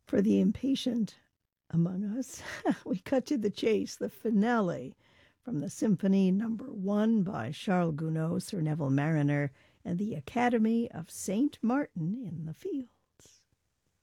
For the impatient among us, we cut to the chase, the finale from the Symphony Number 1 by Charles Gounod, Sir Neville Mariner, and the Academy of St. Martin in the Fields.